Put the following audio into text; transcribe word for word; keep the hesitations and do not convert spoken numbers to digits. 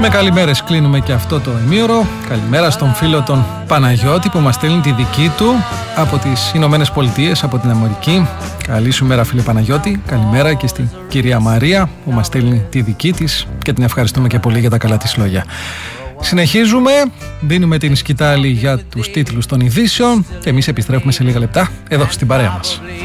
Με καλημέρες κλείνουμε και αυτό το ημίωρο. Καλημέρα στον φίλο τον Παναγιώτη που μας στέλνει τη δική του από τις Ηνωμένες Πολιτείες, από την Αμερική. Καλή σου μέρα, φίλε Παναγιώτη. Καλημέρα και στην κυρία Μαρία που μας στέλνει τη δική της και την ευχαριστούμε και πολύ για τα καλά της λόγια. Συνεχίζουμε, δίνουμε την σκητάλη για τους τίτλους των ειδήσεων και εμείς επιστρέφουμε σε λίγα λεπτά εδώ στην παρέα μας.